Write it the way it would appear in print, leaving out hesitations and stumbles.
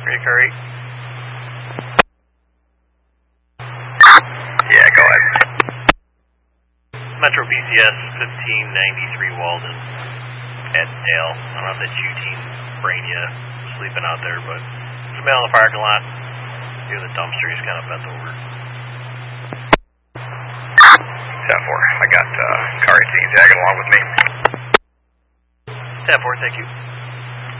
me to Curry. Yeah, go ahead. Metro PCS 1593 Walden at Dale. I don't know if that U-team brain you sleeping out there, but there's a man in the parking lot. Near the dumpster, he's kind of bent over. 10-4, I got car 18 tagging along with me. 10-4, thank you.